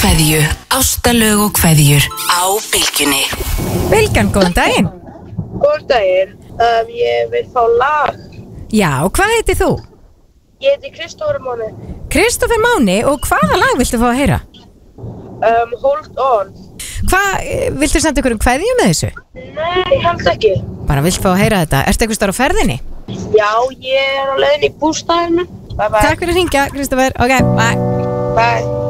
kveðju, ástalög og kveðjur á Bylgjunni. Bylgjan, góðan daginn. Góðan daginn, ég vil fá lag. Já, hvað heitir þú? Ég heiti Kristófer Máni. Kristófer Máni, og hvaða lag viltu fá að heyra? Hold on. Viltu senda ykkur kveðju með þessu? Nei, ég held ekki. Bara vilt fá að heyra þetta. Ertu eitthvað á ferðinni? Já, ég á leiðinni í bústaðinu. Bye bye. Takk fyrir að hringja, Kristófer. Ok, bye. Bye.